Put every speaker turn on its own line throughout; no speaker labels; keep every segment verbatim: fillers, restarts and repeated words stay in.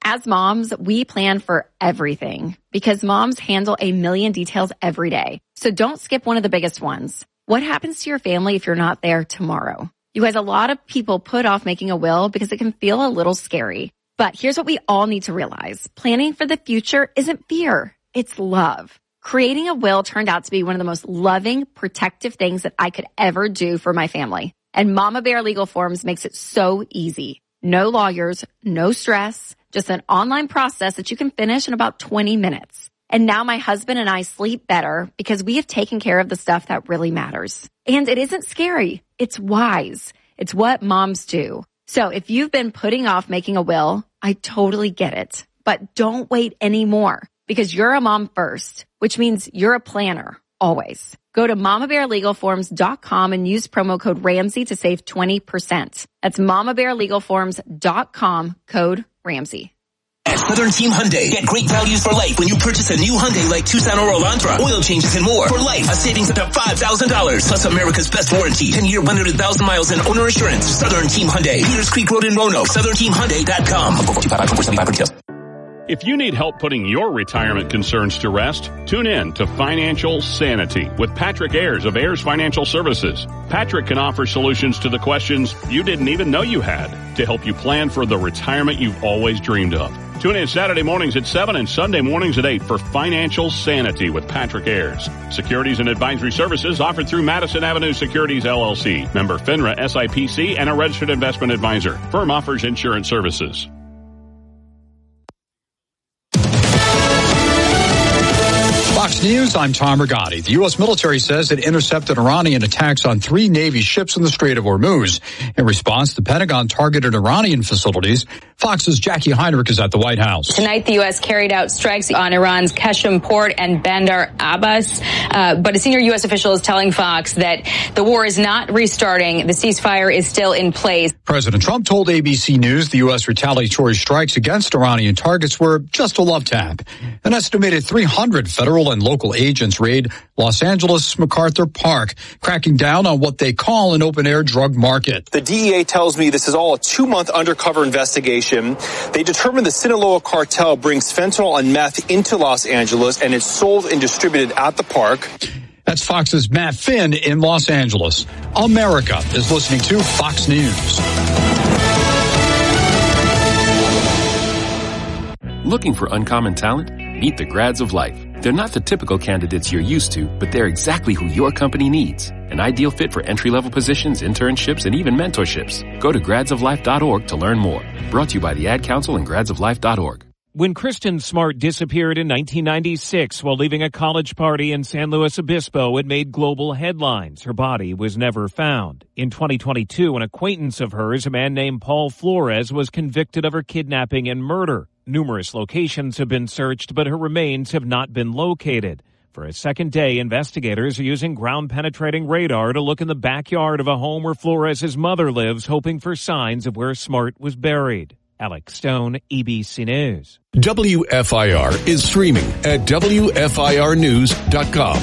As moms, we plan for everything because moms handle a million details every day. So don't skip one of the biggest ones. What happens to your family if you're not there tomorrow? You guys, a lot of people put off making a will because it can feel a little scary. But here's what we all need to realize. Planning for the future isn't fear. It's love. Creating a will turned out to be one of the most loving, protective things that I could ever do for my family. And Mama Bear Legal Forms makes it so easy. No lawyers, no stress, just an online process that you can finish in about twenty minutes. And now my husband and I sleep better because we have taken care of the stuff that really matters. And it isn't scary. It's wise. It's what moms do. So if you've been putting off making a will, I totally get it. But don't wait anymore because you're a mom first, which means you're a planner always. Go to mama bear legal forms dot com and use promo code Ramsey to save twenty percent. That's mama bear legal forms dot com, code Ramsey.
At Southern Team Hyundai, get great values for life when you purchase a new Hyundai like Tucson or Elantra. Oil changes and more. For life, a savings up to five thousand dollars. Plus America's best warranty. ten-year, one hundred thousand miles and owner assurance. Southern Team Hyundai. Peters Creek Road in Roanoke. southern team hyundai dot com.
If you need help putting your retirement concerns to rest, tune in to Financial Sanity with Patrick Ayers of Ayers Financial Services. Patrick can offer solutions to the questions you didn't even know you had to help you plan for the retirement you've always dreamed of. Tune in Saturday mornings at seven and Sunday mornings at eight for Financial Sanity with Patrick Ayers. Securities and advisory services offered through Madison Avenue Securities, L L C. Member FINRA S I P C and a registered investment advisor. Firm offers insurance services.
Fox News, I'm Tom Rigotti. The U S military says it intercepted Iranian attacks on three Navy ships in the Strait of Hormuz. In response, the Pentagon targeted Iranian facilities. Fox's Jackie Heinrich is at the White House.
Tonight, the U S carried out strikes on Iran's Qeshm port and Bandar Abbas. Uh, but a senior U S official is telling Fox that the war is not restarting. The ceasefire is still in place.
President Trump told A B C News the U S retaliatory strikes against Iranian targets were just a love tap. An estimated three hundred federal and local agents raid Los Angeles MacArthur Park, cracking down on what they call an open-air drug market.
The D E A tells me this is all a two-month undercover investigation. They determined the Sinaloa cartel brings fentanyl and meth into Los Angeles, and it's sold and distributed at the park.
That's Fox's Matt Finn in Los Angeles. America is listening to Fox News.
Looking for uncommon talent? Meet the grads of life. They're not the typical candidates you're used to, but they're exactly who your company needs. An ideal fit for entry-level positions, internships, and even mentorships. Go to grads of life dot org to learn more. Brought to you by the Ad Council and grads of life dot org.
When Kristen Smart disappeared in nineteen ninety-six while leaving a college party in San Luis Obispo, it made global headlines. Her body was never found. In twenty twenty-two, an acquaintance of hers, a man named Paul Flores, was convicted of her kidnapping and murder. Numerous locations have been searched, but her remains have not been located. For a second day, investigators are using ground-penetrating radar to look in the backyard of a home where Flores' mother lives, hoping for signs of where Smart was buried. Alex Stone, A B C News.
W F I R is streaming at W F I R news dot com.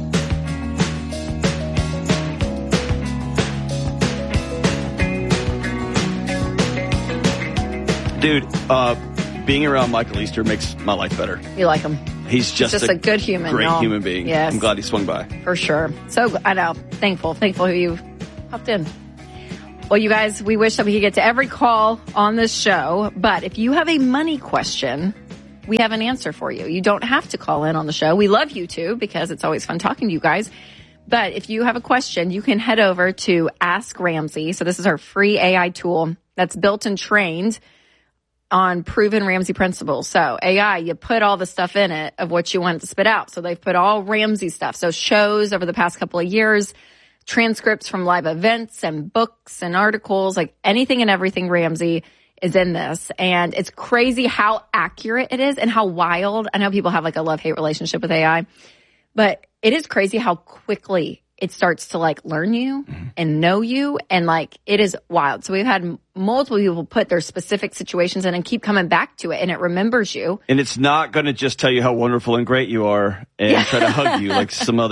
Dude, uh... being around Michael Easter makes my life better.
You like him.
He's just,
just a, a good human.
Great
y'all.
human being.
Yes.
I'm glad he swung by.
For sure. So, I know. Thankful. Thankful you popped in. Well, you guys, we wish that we could get to every call on this show. But if you have a money question, we have an answer for you. You don't have to call in on the show. We love you too because it's always fun talking to you guys. But if you have a question, you can head over to Ask Ramsey. So this is our free A I tool that's built and trained on proven Ramsey principles. So A I, you put all the stuff in it of what you want it to spit out. So they've put all Ramsey stuff. So shows over the past couple of years, transcripts from live events and books and articles, like anything and everything Ramsey is in this. And it's crazy how accurate it is and how wild. I know people have like a love-hate relationship with A I, but it is crazy how quickly it starts to like learn you mm-hmm. and know you. And like, it is wild. So we've had multiple people put their specific situations in and keep coming back to it. And it remembers you.
And it's not going to just tell you how wonderful and great you are and yeah. try to hug you like some other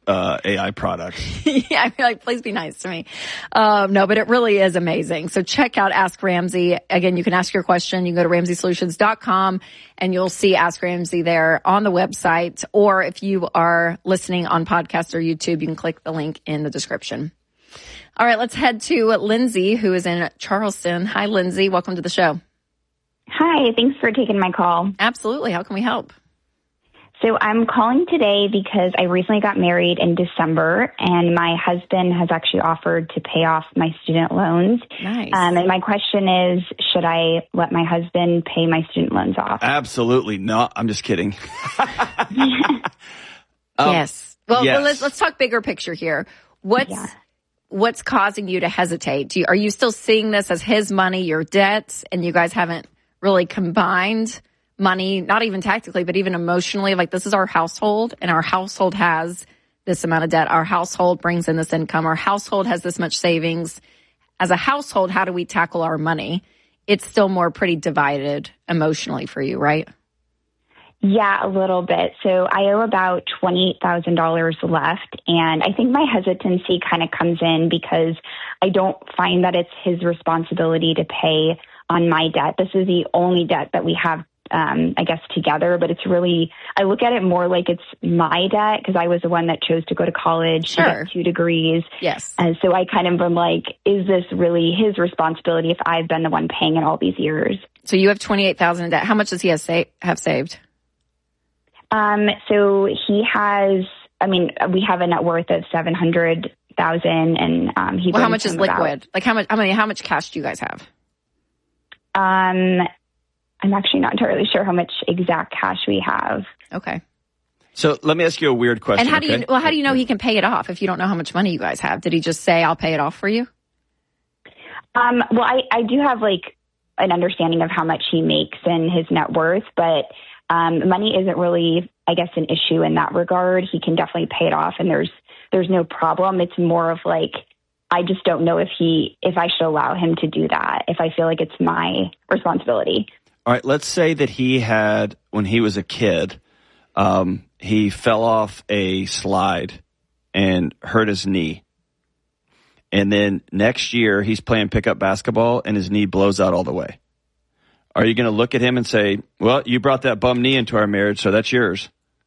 uh, A I products.
Yeah, I feel like, please be nice to me. Um, no, but it really is amazing. So check out Ask Ramsey. Again, you can ask your question. You can go to ramsey solutions dot com and you'll see Ask Ramsey there on the website. Or if you are listening on podcast or YouTube, you can click the link in the description. All right, let's head to Lindsay, who is in Charleston. Hi, Lindsay. Welcome to the show.
Hi, thanks for taking my call.
Absolutely. How can we help?
So I'm calling today because I recently got married in December, and my husband has actually offered to pay off my student loans.
Nice.
Um, and my question is, should I let my husband pay my student loans off?
Absolutely not. I'm just kidding.
um, yes. Well,
yes.
well, let's let's talk bigger picture here. What's yeah. what's causing you to hesitate? Do you, are you still seeing this as his money, your debts, and you guys haven't really combined money, not even tactically, but even emotionally? Like, this is our household, and our household has this amount of debt. Our household brings in this income. Our household has this much savings. As a household, how do we tackle our money? It's still more pretty divided emotionally for you, right?
Yeah, a little bit. So I owe about twenty-eight thousand dollars left, and I think my hesitancy kind of comes in because I don't find that it's his responsibility to pay on my debt. This is the only debt that we have, um, I guess, together, but it's really, I look at it more like it's my debt because I was the one that chose to go to college,
sure.
to get two degrees.
Yes.
And so I kind of am like, is this really his responsibility if I've been the one paying it all these years?
So you have twenty-eight thousand dollars in debt. How much does he have, sa- have saved?
Um, so he has, I mean, we have a net worth of seven hundred thousand, and um, he.
Well, how much is liquid?
About,
like how much? How many? How much cash do you guys have?
Um, I'm actually not entirely sure how much exact cash we have.
Okay.
So let me ask you a weird question.
And how do
okay?
you? Well, how do you know he can pay it off if you don't know how much money you guys have? Did he just say, "I'll pay it off for you"?
Um. Well, I I do have like an understanding of how much he makes and his net worth, but. Um, money isn't really, I guess, an issue in that regard. He can definitely pay it off, and there's there's no problem. It's more of like, I just don't know if he if I should allow him to do that, if I feel like it's my responsibility.
All right, let's say that he had, when he was a kid, um, he fell off a slide and hurt his knee. And then next year, he's playing pickup basketball, and his knee blows out all the way. Are you going to look at him and say, well, you brought that bum knee into our marriage, so that's yours?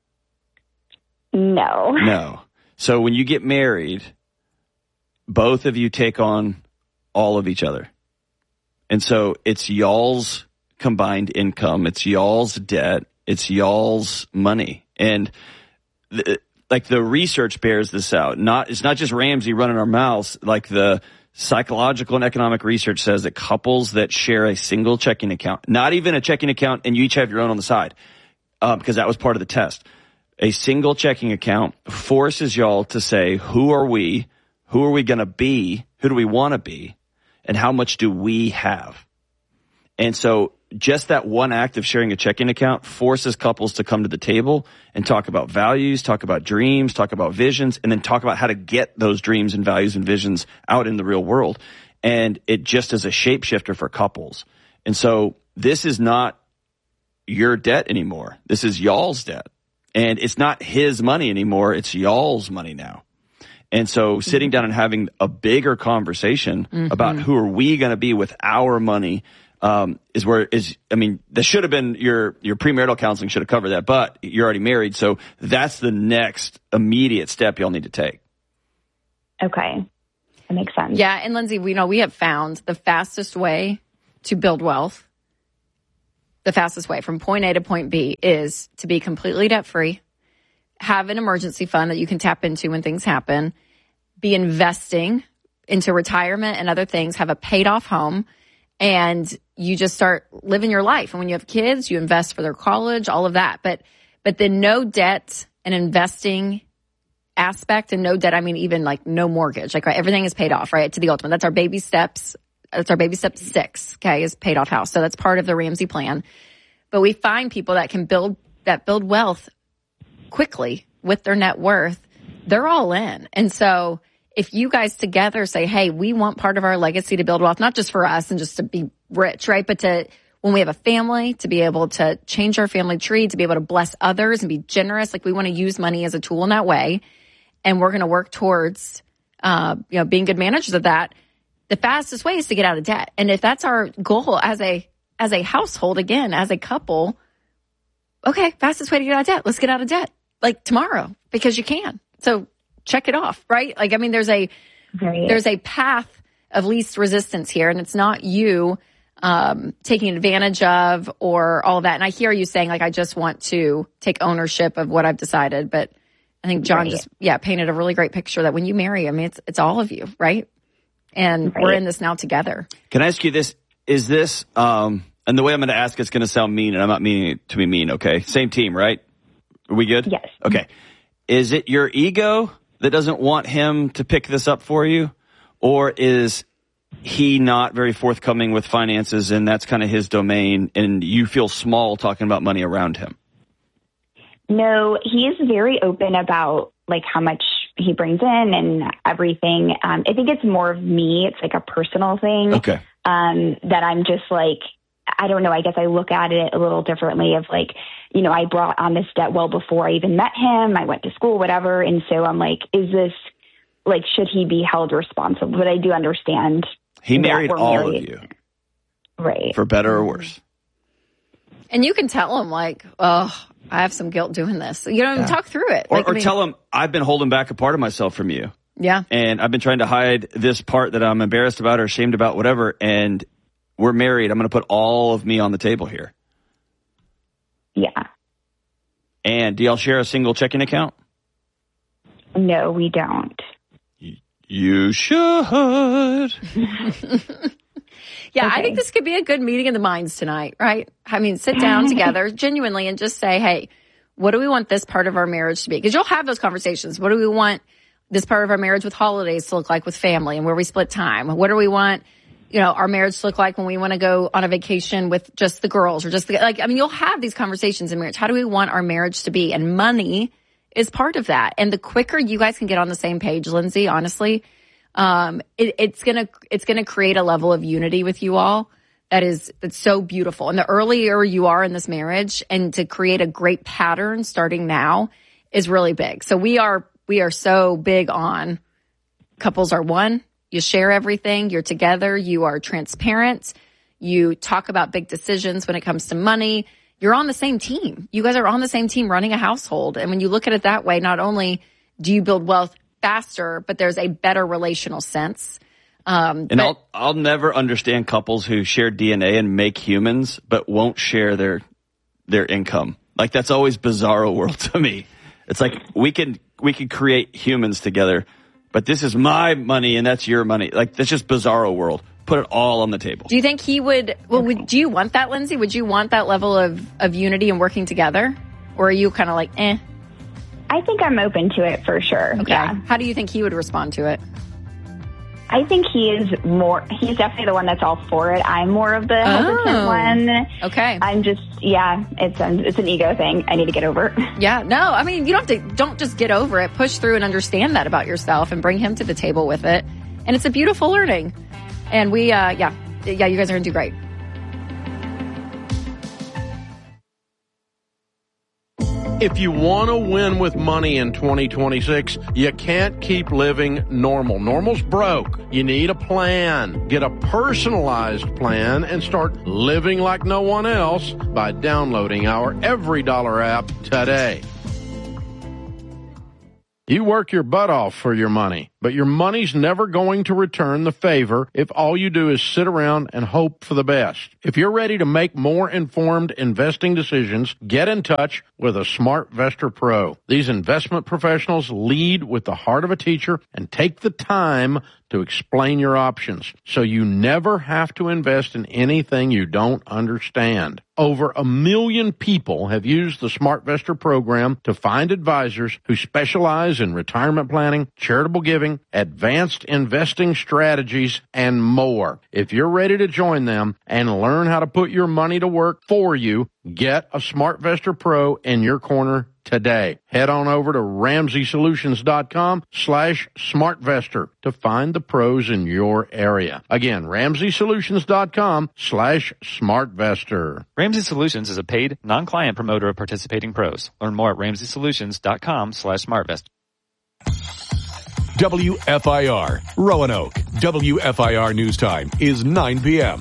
No.
No. So when you get married, both of you take on all of each other. And so it's y'all's combined income. It's y'all's debt. It's y'all's money. And the, like the research bears this out. Not It's not just Ramsey running our mouths. Like the psychological and economic research says that couples that share a single checking account, not even a checking account, and you each have your own on the side, uh, because that was part of the test. A single checking account forces y'all to say, who are we? Who are we going to be? Who do we want to be? And how much do we have? And so just that one act of sharing a checking account forces couples to come to the table and talk about values, talk about dreams, talk about visions, and then talk about how to get those dreams and values and visions out in the real world. And it just is a shapeshifter for couples. And so this is not your debt anymore. This is y'all's debt. And it's not his money anymore. It's y'all's money now. And so sitting down and having a bigger conversation mm-hmm. about who are we going to be with our money Um, is where is, I mean, that should have been your, your premarital counseling should have covered that, but you're already married. So that's the next immediate step y'all need to take.
Okay. That makes sense.
Yeah. And Lindsay, we know we have found the fastest way to build wealth, the fastest way from point A to point B is to be completely debt free, have an emergency fund that you can tap into when things happen, be investing into retirement and other things, have a paid off home. And you just start living your life. And when you have kids, you invest for their college, all of that. But but the no debt and investing aspect, and no debt, I mean even like no mortgage. Like right, everything is paid off, right, to the ultimate. That's our baby steps. That's our baby step six, okay, is paid off house. So that's part of the Ramsey plan. But we find people that can build that build wealth quickly with their net worth. They're all in. And so if you guys together say, hey, we want part of our legacy to build wealth, not just for us and just to be rich, right? But to, when we have a family, to be able to change our family tree, to be able to bless others and be generous. Like we want to use money as a tool in that way. and we're going to work towards, uh, you know, being good managers of that. The fastest way is to get out of debt. And if that's our goal as a, as a household, again, as a couple, okay, fastest way to get out of debt. Let's get out of debt like tomorrow because you can. So check it off, right? Like, I mean, there's a,
Right.
there's a path of least resistance here, and it's not you um, taking advantage of or all that. And I hear you saying, like, I just want to take ownership of what I've decided. But I think John
Right.
just, yeah, painted a really great picture that when you marry, I mean, it's it's all of you, right? And
Right.
we're in this now together.
Can I ask you this? Is this, um, and the way I'm going to ask it's going to sound mean, and I'm not meaning it to be mean, okay? Same team, right? Are we good?
Yes.
Okay. Is it your ego that doesn't want him to pick this up for you? Or is he not very forthcoming with finances and that's kind of his domain and you feel small talking about money around him?
No, he is very open about like how much he brings in and everything. Um, I think it's more of me. It's like a personal thing.
Okay.
Um, that I'm just like, I don't know. I guess I look at it a little differently of like, you know, I brought on this debt well before I even met him. I went to school, whatever. And so I'm like, is this like, should he be held responsible? But I do understand.
He
that
married
we're
all
married.
of you.
Right.
For better or worse.
And you can tell him, like, oh, I have some guilt doing this. You know,
Yeah.
talk through it.
Or,
Like, I
or
mean,
tell him, I've been holding back a part of myself from you.
yeah.
And I've been trying to hide this part that I'm embarrassed about or ashamed about, whatever. And we're married. I'm going to put all of me on the table here.
Yeah.
And do y'all share a single checking account?
No, we don't.
You should.
Yeah,
Okay.
I think this could be a good meeting of the minds tonight, right? I mean, sit down together genuinely and just say, hey, what do we want this part of our marriage to be? Because you'll have those conversations. What do we want this part of our marriage with holidays to look like with family and where we split time? What do we want, you know, our marriage to look like when we want to go on a vacation with just the girls or just the, like, I mean, you'll have these conversations in marriage. How do we want our marriage to be? And money is part of that. And the quicker you guys can get on the same page, Lindsay, honestly, um, it, it's going to, it's going to create a level of unity with you all that is, that's so beautiful. And the earlier you are in this marriage and to create a great pattern starting now is really big. So we are, we are so big on couples are one. You share everything. You're together. You are transparent. You talk about big decisions when it comes to money. You're on the same team. You guys are on the same team running a household. And when you look at it that way, not only do you build wealth faster, but there's a better relational sense. Um,
And
but,
I'll I'll never understand couples who share D N A and make humans, but won't share their their income. Like that's always bizarro world to me. It's like we can we can create humans together, but this is my money and that's your money. Like that's just bizarro world. Put it all on the table.
do you think he would, well, would, do you want that, Lindsay? Would you want that level of, of unity and working together? Or are you kind of like, eh?
I think I'm open to it for sure.
Okay.
Yeah.
How do you think he would respond to it?
I think he is more, he's definitely the one that's all for it. I'm more of the hesitant
Oh.
one.
Okay.
I'm just, yeah, it's an, it's an ego thing I need to get over.
Yeah, no, I mean, you don't have to, don't just get over it. Push through and understand that about yourself and bring him to the table with it. And it's a beautiful learning. And we, uh, yeah, yeah, you guys are going to do great.
If you want to win with money in twenty twenty-six, you can't keep living normal. Normal's broke. You need a plan. Get a personalized plan and start living like no one else by downloading our Every Dollar app today. You work your butt off for your money, but your money's never going to return the favor if all you do is sit around and hope for the best. If you're ready to make more informed investing decisions, get in touch with a SmartVestor Pro. These investment professionals lead with the heart of a teacher and take the time to explain your options, so you never have to invest in anything you don't understand. Over a million people have used the SmartVestor program to find advisors who specialize in retirement planning, charitable giving, advanced investing strategies, and more. If you're ready to join them and learn how to put your money to work for you, get a SmartVestor Pro in your corner today. Head on over to RamseySolutions.com slash SmartVestor to find the pros in your area. Again, RamseySolutions.com slash SmartVestor.
Ramsey Solutions is a paid, non-client promoter of participating pros. Learn more at RamseySolutions.com slash SmartVestor.
W F I R, Roanoke. W F I R News Time is nine p.m.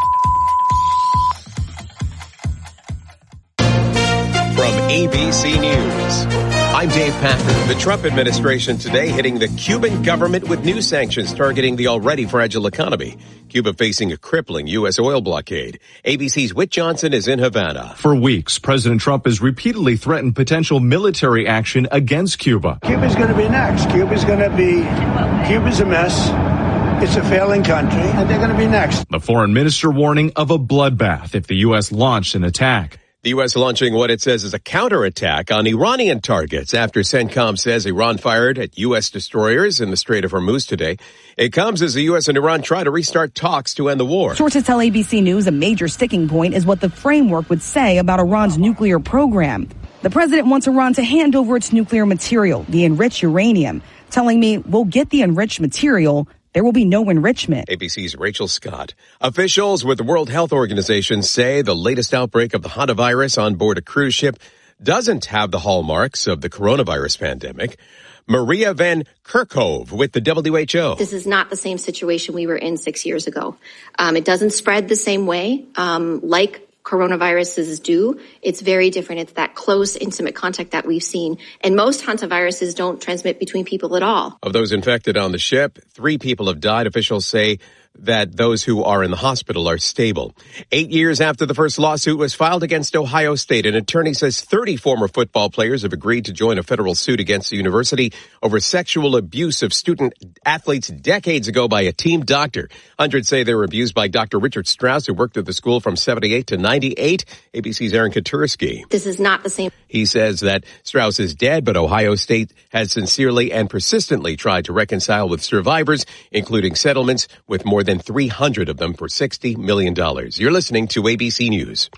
From A B C News, I'm Dave Packer. The Trump administration today hitting the Cuban government with new sanctions targeting the already fragile economy. Cuba facing a crippling U S oil blockade. A B C's Whit Johnson is in Havana.
For weeks, President Trump has repeatedly threatened potential military action against Cuba.
Cuba's going to be next. Cuba's going to be, Cuba's a mess. It's a failing country, and they're going to be next.
The foreign minister warning of a bloodbath if the U S launched an attack.
The U S launching what it says is a counterattack on Iranian targets after CENTCOM says Iran fired at U S destroyers in the Strait of Hormuz today. It comes as the U S and Iran try to restart talks to end the war.
Sources tell A B C News a major sticking point is what the framework would say about Iran's nuclear program. The president wants Iran to hand over its nuclear material, the enriched uranium, telling me we'll get the enriched material. There will be no enrichment.
A B C's Rachel Scott. Officials with the World Health Organization say the latest outbreak of the hantavirus on board a cruise ship doesn't have the hallmarks of the coronavirus pandemic. Maria Van Kerkhove with the W H O.
This is not the same situation we were in six years ago. Um, it doesn't spread the same way, um, like coronaviruses do. It's very different. It's that close, intimate contact that we've seen. And most hantaviruses don't transmit between people at all.
Of those infected on the ship, three people have died. Officials say that those who are in the hospital are stable. Eight years after the first lawsuit was filed against Ohio State, an attorney says thirty former football players have agreed to join a federal suit against the university over sexual abuse of student athletes decades ago by a team doctor. Hundreds say they were abused by Doctor Richard Strauss, who worked at the school from seventy-eight to ninety-eight. A B C's Aaron Katursky.
This is not the same.
He says that Strauss is dead, but Ohio State has sincerely and persistently tried to reconcile with survivors, including settlements with more than three hundred of them for sixty million dollars. You're listening to A B C News.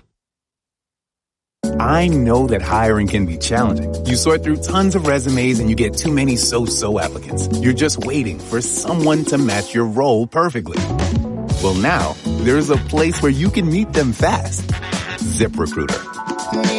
I know that hiring can be challenging. You sort through tons of resumes and you get too many so-so applicants. You're just waiting for someone to match your role perfectly. Well, now there's a place where you can meet them fast. ZipRecruiter.